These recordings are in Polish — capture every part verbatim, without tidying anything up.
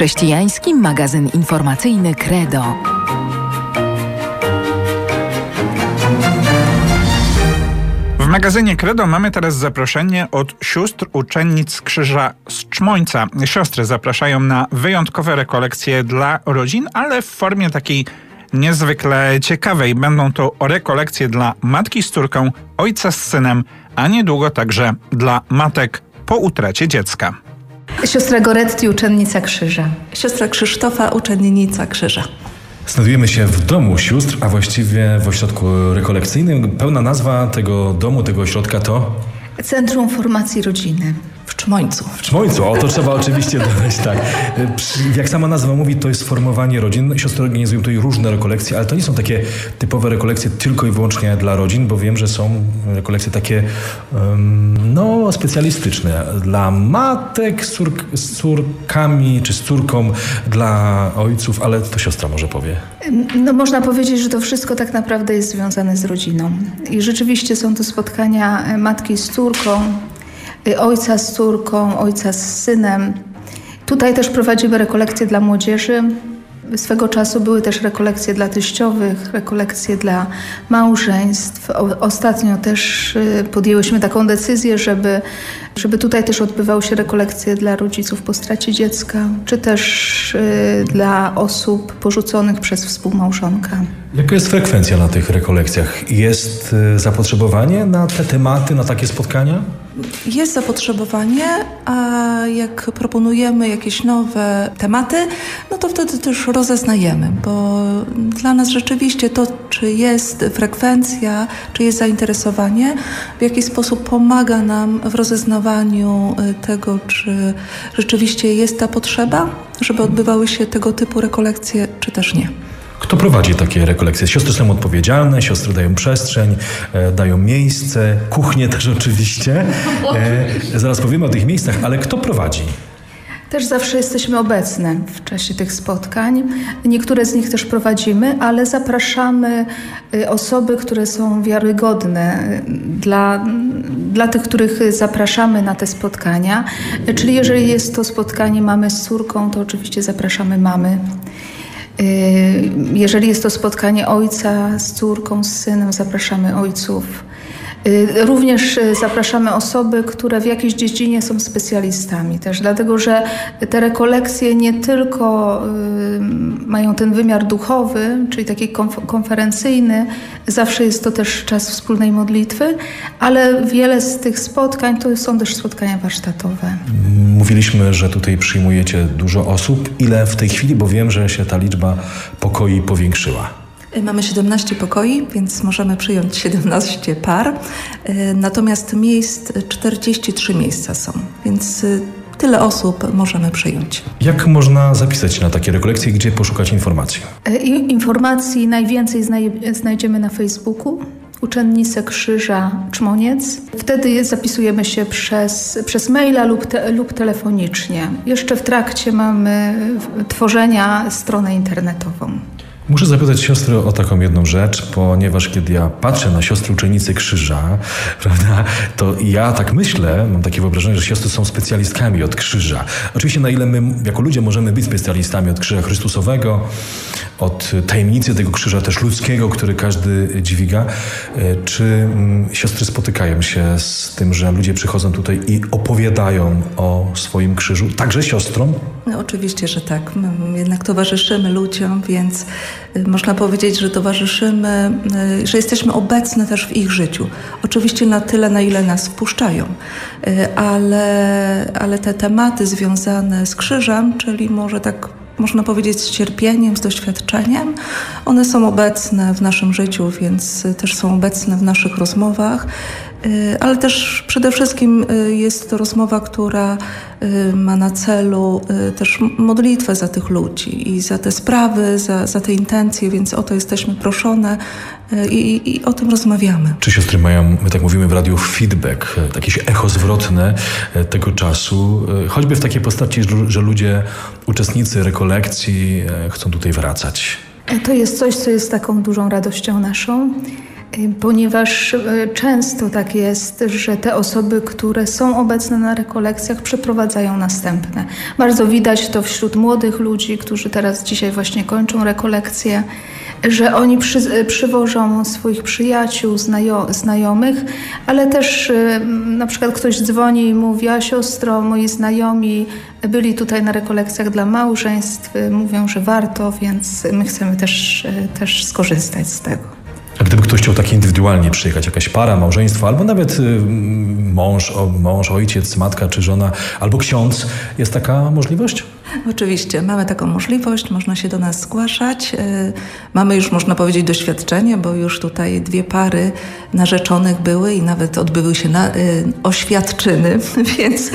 Chrześcijański magazyn informacyjny Credo. W magazynie Credo mamy teraz zaproszenie od sióstr uczennic Krzyża z Czmońca. Siostry zapraszają na wyjątkowe rekolekcje dla rodzin, ale w formie takiej niezwykle ciekawej. Będą to rekolekcje dla matki z córką, ojca z synem, a niedługo także dla matek po utracie dziecka. Siostra Goretti, uczennica Krzyża. Siostra Krzysztofa, uczennica Krzyża. Znajdujemy się w domu sióstr, a właściwie w ośrodku rekolekcyjnym. Pełna nazwa tego domu, tego ośrodka to? Centrum Formacji Rodziny. W Czmońcu. W Czmońcu, o to trzeba oczywiście dodać, tak. Jak sama nazwa mówi, to jest formowanie rodzin. Siostry organizują tutaj różne rekolekcje, ale to nie są takie typowe rekolekcje tylko i wyłącznie dla rodzin, bo wiem, że są rekolekcje takie um, no specjalistyczne. Dla matek z, cór- z córkami, czy z córką, dla ojców, ale to siostra może powie. No można powiedzieć, że to wszystko tak naprawdę jest związane z rodziną. I rzeczywiście są to spotkania matki z córką, ojca z córką, ojca z synem. Tutaj też prowadzimy rekolekcje dla młodzieży. Swego czasu były też rekolekcje dla teściowych, rekolekcje dla małżeństw. O, ostatnio też podjęłyśmy taką decyzję, żeby, żeby tutaj też odbywały się rekolekcje dla rodziców po stracie dziecka, czy też y, dla osób porzuconych przez współmałżonka. Jaka jest frekwencja na tych rekolekcjach? Jest zapotrzebowanie na te tematy, na takie spotkania? Jest zapotrzebowanie, a jak proponujemy jakieś nowe tematy, no to wtedy też rozeznajemy, bo dla nas rzeczywiście to, czy jest frekwencja, czy jest zainteresowanie, w jaki sposób pomaga nam w rozeznawaniu tego, czy rzeczywiście jest ta potrzeba, żeby odbywały się tego typu rekolekcje, czy też nie. Kto prowadzi takie rekolekcje? Siostry są odpowiedzialne, siostry dają przestrzeń, e, dają miejsce, kuchnię też oczywiście. E, zaraz powiemy o tych miejscach, ale kto prowadzi? Też zawsze jesteśmy obecne w czasie tych spotkań. Niektóre z nich też prowadzimy, ale zapraszamy osoby, które są wiarygodne dla, dla tych, których zapraszamy na te spotkania. Czyli jeżeli jest to spotkanie mamy z córką, to oczywiście zapraszamy mamy. Jeżeli jest to spotkanie ojca z córką, z synem, zapraszamy ojców. Również zapraszamy osoby, które w jakiejś dziedzinie są specjalistami też, dlatego że te rekolekcje nie tylko y, mają ten wymiar duchowy, czyli taki konf- konferencyjny, zawsze jest to też czas wspólnej modlitwy, ale wiele z tych spotkań to są też spotkania warsztatowe. Mówiliśmy, że tutaj przyjmujecie dużo osób. Ile w tej chwili, bo wiem, że się ta liczba pokoi powiększyła. Mamy siedemnaście pokoi, więc możemy przyjąć siedemnaście par, natomiast miejsc, czterdzieści trzy miejsca są, więc tyle osób możemy przyjąć. Jak można zapisać się na takie rekolekcje, gdzie poszukać informacji? Informacji najwięcej znaj- znajdziemy na Facebooku. Uczennice Krzyża Czmoniec. Wtedy zapisujemy się przez, przez maila lub, te, lub telefonicznie. Jeszcze w trakcie mamy tworzenia stronę internetową. Muszę zapytać siostry o taką jedną rzecz, ponieważ kiedy ja patrzę na siostry uczennicy Krzyża, prawda, to ja tak myślę, mam takie wyobrażenie, że siostry są specjalistkami od krzyża. Oczywiście na ile my jako ludzie możemy być specjalistami od krzyża Chrystusowego, od tajemnicy tego krzyża też ludzkiego, który każdy dźwiga, czy mm, siostry spotykają się z tym, że ludzie przychodzą tutaj i opowiadają o swoim krzyżu, także siostrom? No, oczywiście, że tak. My jednak towarzyszymy ludziom, więc można powiedzieć, że towarzyszymy, że jesteśmy obecne też w ich życiu. Oczywiście na tyle, na ile nas wpuszczają, ale, ale te tematy związane z krzyżem, czyli może tak można powiedzieć z cierpieniem, z doświadczeniem, one są obecne w naszym życiu, więc też są obecne w naszych rozmowach, ale też przede wszystkim jest to rozmowa, która ma na celu też modlitwę za tych ludzi i za te sprawy, za, za te intencje, więc o to jesteśmy proszone i, i o tym rozmawiamy. Czy siostry mają, my tak mówimy w radiu, feedback, jakieś echo zwrotne tego czasu, choćby w takiej postaci, że ludzie, uczestnicy rekolekcji chcą tutaj wracać? To jest coś, co jest taką dużą radością naszą. ponieważ często tak jest, że te osoby, które są obecne na rekolekcjach, przeprowadzają następne. Bardzo widać to wśród młodych ludzi, którzy teraz dzisiaj właśnie kończą rekolekcje, że oni przy, przywożą swoich przyjaciół, znajo, znajomych, ale też na przykład ktoś dzwoni i mówi: a siostro, moi znajomi byli tutaj na rekolekcjach dla małżeństw, mówią, że warto, więc my chcemy też, też skorzystać z tego. A gdyby ktoś chciał tak indywidualnie przyjechać, jakaś para, małżeństwo, albo nawet y, mąż, o, mąż, ojciec, matka czy żona, albo ksiądz, jest taka możliwość? Oczywiście, mamy taką możliwość, można się do nas zgłaszać. Mamy już, można powiedzieć, doświadczenie, bo już tutaj dwie pary narzeczonych były i nawet odbyły się na, y, oświadczyny, więc,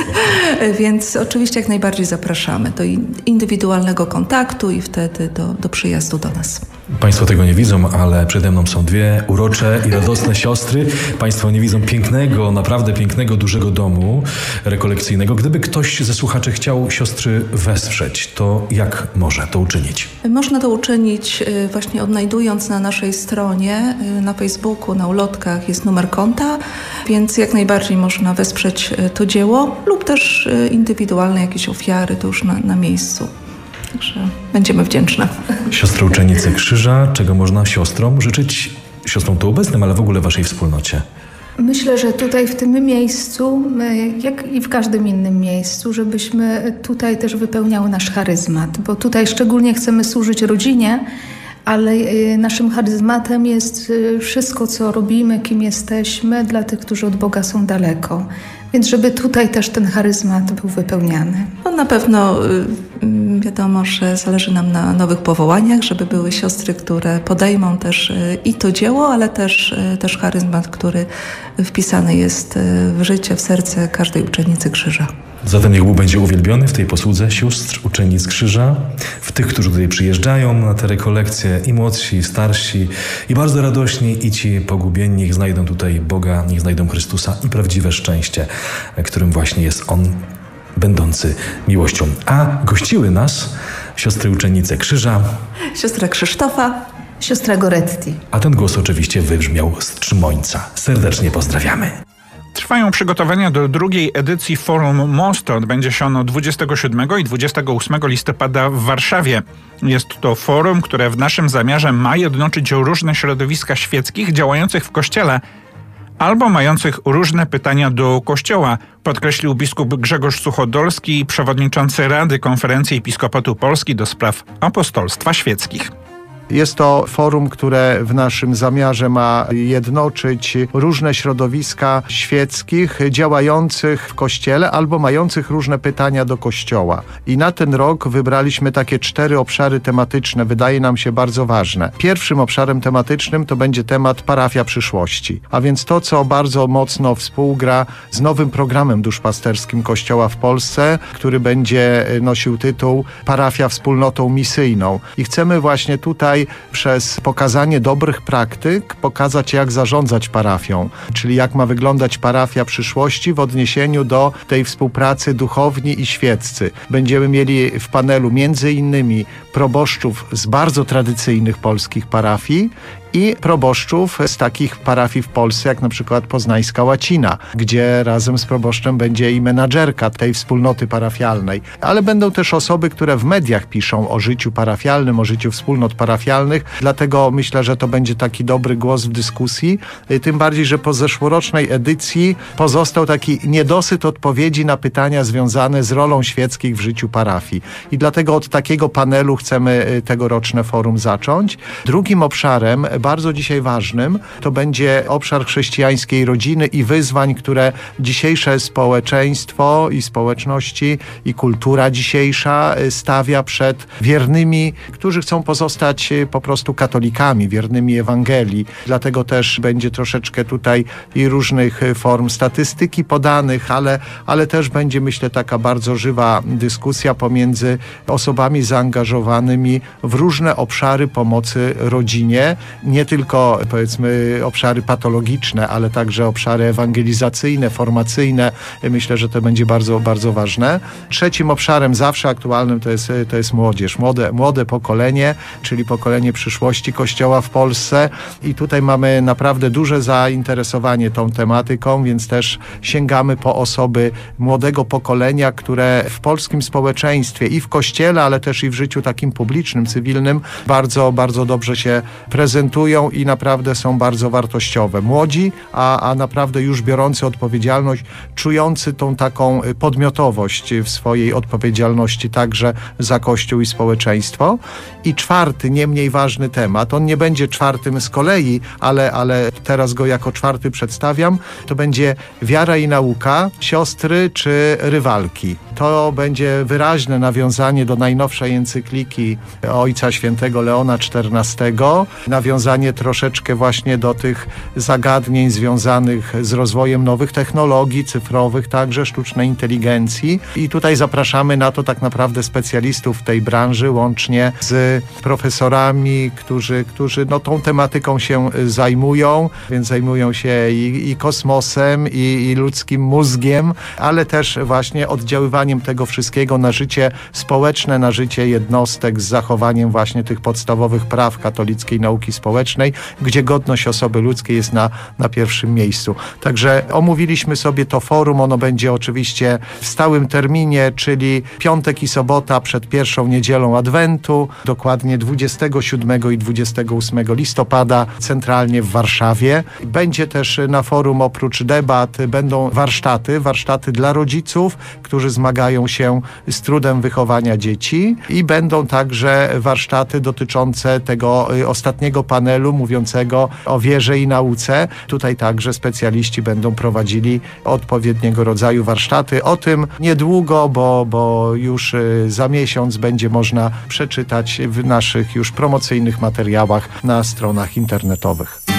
więc oczywiście jak najbardziej zapraszamy do indywidualnego kontaktu i wtedy do, do przyjazdu do nas. Państwo tego nie widzą, ale przede mną są dwie urocze i radosne siostry. Państwo nie widzą pięknego, naprawdę pięknego, dużego domu rekolekcyjnego. Gdyby ktoś ze słuchaczy chciał siostry wesprzeć, to jak może to uczynić? Można to uczynić właśnie odnajdując na naszej stronie, na Facebooku, na ulotkach jest numer konta, więc jak najbardziej można wesprzeć to dzieło lub też indywidualne jakieś ofiary, to już na, na miejscu. Także będziemy wdzięczne. Siostry uczennice Krzyża, czego można siostrom życzyć, siostrom tu obecnym, ale w ogóle waszej wspólnocie? Myślę, że tutaj w tym miejscu, jak i w każdym innym miejscu, żebyśmy tutaj też wypełniały nasz charyzmat, bo tutaj szczególnie chcemy służyć rodzinie, ale naszym charyzmatem jest wszystko, co robimy, kim jesteśmy, dla tych, którzy od Boga są daleko. Więc żeby tutaj też ten charyzmat był wypełniany. No na pewno wiadomo, że zależy nam na nowych powołaniach, żeby były siostry, które podejmą też i to dzieło, ale też, też charyzmat, który wpisany jest w życie, w serce każdej uczennicy Krzyża. Zatem niech Bóg będzie uwielbiony w tej posłudze sióstr uczennic Krzyża, w tych, którzy tutaj przyjeżdżają na te rekolekcje, i młodsi, i starsi, i bardzo radośni, i ci pogubieni. Niech znajdą tutaj Boga, niech znajdą Chrystusa i prawdziwe szczęście, którym właśnie jest On, będący miłością. A gościły nas siostry uczennice Krzyża, siostra Krzysztofa, siostra Goretti. A ten głos oczywiście wybrzmiał z Trzmońca. Serdecznie pozdrawiamy. Trwają przygotowania do drugiej edycji Forum Most. Odbędzie się ono dwudziestego siódmego i dwudziestego ósmego listopada w Warszawie. Jest to forum, które w naszym zamiarze ma jednoczyć różne środowiska świeckich działających w Kościele albo mających różne pytania do Kościoła, podkreślił biskup Grzegorz Suchodolski, przewodniczący Rady Konferencji Episkopatu Polski do spraw apostolstwa świeckich. Jest to forum, które w naszym zamiarze ma jednoczyć różne środowiska świeckich działających w Kościele albo mających różne pytania do Kościoła. I na ten rok wybraliśmy takie cztery obszary tematyczne, wydaje nam się bardzo ważne. Pierwszym obszarem tematycznym to będzie temat parafia przyszłości, a więc to, co bardzo mocno współgra z nowym programem duszpasterskim Kościoła w Polsce, który będzie nosił tytuł Parafia wspólnotą misyjną. I chcemy właśnie tutaj przez pokazanie dobrych praktyk pokazać, jak zarządzać parafią, czyli jak ma wyglądać parafia przyszłości w odniesieniu do tej współpracy duchowni i świeccy. Będziemy mieli w panelu między innymi proboszczów z bardzo tradycyjnych polskich parafii i proboszczów z takich parafii w Polsce, jak na przykład Poznańska Łacina, gdzie razem z proboszczem będzie i menadżerka tej wspólnoty parafialnej. Ale będą też osoby, które w mediach piszą o życiu parafialnym, o życiu wspólnot parafialnych, dlatego myślę, że to będzie taki dobry głos w dyskusji. Tym bardziej, że po zeszłorocznej edycji pozostał taki niedosyt odpowiedzi na pytania związane z rolą świeckich w życiu parafii. I dlatego od takiego panelu chcemy tegoroczne forum zacząć. Drugim obszarem, bardzo dzisiaj ważnym, to będzie obszar chrześcijańskiej rodziny i wyzwań, które dzisiejsze społeczeństwo i społeczności i kultura dzisiejsza stawia przed wiernymi, którzy chcą pozostać po prostu katolikami, wiernymi Ewangelii. Dlatego też będzie troszeczkę tutaj i różnych form statystyki podanych, ale, ale też będzie, myślę, taka bardzo żywa dyskusja pomiędzy osobami zaangażowanymi w różne obszary pomocy rodzinie. nie tylko powiedzmy obszary patologiczne, ale także obszary ewangelizacyjne, formacyjne. Myślę, że to będzie bardzo, bardzo ważne. Trzecim obszarem zawsze aktualnym to jest, to jest młodzież, młode, młode pokolenie, czyli pokolenie przyszłości Kościoła w Polsce i tutaj mamy naprawdę duże zainteresowanie tą tematyką, więc też sięgamy po osoby młodego pokolenia, które w polskim społeczeństwie i w Kościele, ale też i w życiu takim publicznym, cywilnym bardzo, bardzo dobrze się prezentują i naprawdę są bardzo wartościowe. Młodzi, a, a naprawdę już biorący odpowiedzialność, czujący tą taką podmiotowość w swojej odpowiedzialności także za Kościół i społeczeństwo. I czwarty, nie mniej ważny temat, on nie będzie czwartym z kolei, ale, ale teraz go jako czwarty przedstawiam, to będzie wiara i nauka, siostry czy rywalki. To będzie wyraźne nawiązanie do najnowszej encykliki Ojca Świętego Leona czternastego, nawiązanie troszeczkę właśnie do tych zagadnień związanych z rozwojem nowych technologii cyfrowych, także sztucznej inteligencji i tutaj zapraszamy na to tak naprawdę specjalistów w tej branży, łącznie z profesorami, którzy, którzy no, tą tematyką się zajmują, więc zajmują się i, i kosmosem, i, i ludzkim mózgiem, ale też właśnie oddziaływaniem tego wszystkiego na życie społeczne, na życie jednostek z zachowaniem właśnie tych podstawowych praw katolickiej nauki społecznej, gdzie godność osoby ludzkiej jest na, na pierwszym miejscu. Także omówiliśmy sobie to forum, ono będzie oczywiście w stałym terminie, czyli piątek i sobota przed pierwszą niedzielą Adwentu, dokładnie dwudziestego siódmego i dwudziestego ósmego listopada, centralnie w Warszawie. Będzie też na forum oprócz debat, będą warsztaty, warsztaty dla rodziców, którzy zmagają się z trudem wychowania dzieci i będą także warsztaty dotyczące tego ostatniego panelu mówiącego o wierze i nauce. Tutaj także specjaliści będą prowadzili odpowiedniego rodzaju warsztaty. O tym niedługo, bo, bo już za miesiąc będzie można przeczytać w naszych już promocyjnych materiałach na stronach internetowych.